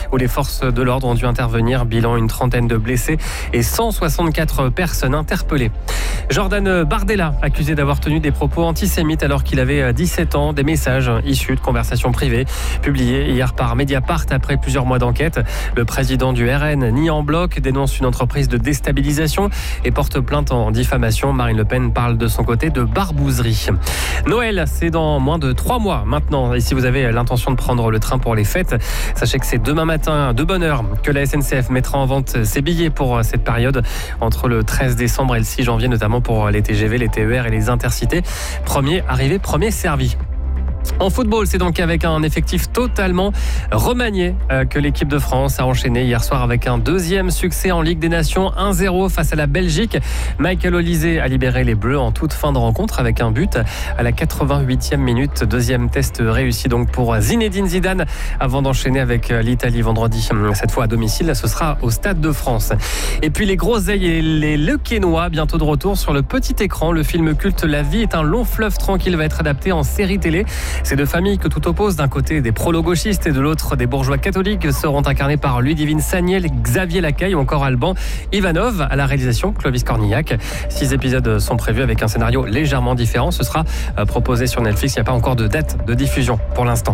où les forces de l'ordre ont dû intervenir. Bilan, une trentaine de blessés et 164 personnes interpellées. Jordan Bardella, accusé d'avoir tenu des propos antisémites alors qu'il avait 17 ans. Des messages issus de conversations privées publiés hier par Mediapart après plusieurs mois d'enquête. Le président du RN nie en bloc, dénonce une entreprise de déstabilisation et porte plainte en diffamation. Marine Le Pen parle de son côté de barbouzerie. Noël, c'est dans moins de 3 mois maintenant. Et si vous avez l'intention de prendre le train pour les fêtes, sachez que c'est demain matin, de bonne heure, que la SNCF mettra en vente ses billets pour cette période entre le 13 décembre et le 6 janvier, notamment pour les TGV, les TER et les Intercités. Premier arrivé, premier servi. En football, c'est donc avec un effectif totalement remanié que l'équipe de France a enchaîné hier soir avec un deuxième succès en Ligue des Nations, 1-0 face à la Belgique. Michael Olise a libéré les Bleus en toute fin de rencontre avec un but à la 88e minute. Deuxième test réussi donc pour Zinedine Zidane avant d'enchaîner avec l'Italie vendredi. Cette fois à domicile, ce sera au Stade de France. Et puis les Groseilles et les Lequesnois, bientôt de retour sur le petit écran. Le film culte La vie est un long fleuve tranquille va être adapté en série télé. Ces deux familles que tout oppose, d'un côté des prolo-gauchistes et de l'autre des bourgeois catholiques, seront incarnés par Ludivine Sagniel, Xavier Lacaille ou encore Alban Ivanov. À la réalisation, Clovis Cornillac. 6 épisodes sont prévus avec un scénario légèrement différent. Ce sera proposé sur Netflix. Il n'y a pas encore de date de diffusion pour l'instant.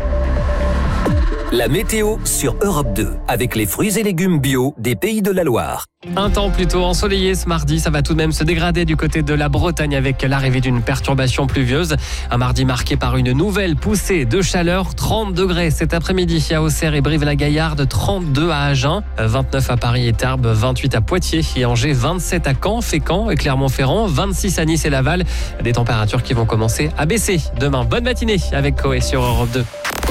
La météo sur Europe 2, avec les fruits et légumes bio des Pays de la Loire. Un temps plutôt ensoleillé ce mardi, ça va tout de même se dégrader du côté de la Bretagne avec l'arrivée d'une perturbation pluvieuse. Un mardi marqué par une nouvelle poussée de chaleur, 30 degrés cet après-midi à Auxerre et Brive-la-Gaillarde, 32 à Agen, 29 à Paris et Tarbes, 28 à Poitiers et Angers, 27 à Caen, Fécamp et Clermont-Ferrand, 26 à Nice et Laval. Des températures qui vont commencer à baisser demain. Bonne matinée avec Coé sur Europe 2.